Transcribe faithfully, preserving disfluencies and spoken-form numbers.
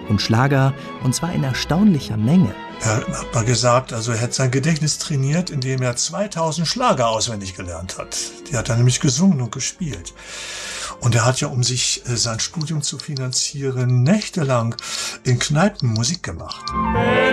und Schlager, und zwar in erstaunlicher Menge. Er hat mal gesagt, also er hat sein Gedächtnis trainiert, indem er zweitausend Schlager auswendig gelernt hat. Die hat er nämlich gesungen und gespielt. Und er hat ja, um sich äh, sein Studium zu finanzieren, nächtelang in Kneipen Musik gemacht.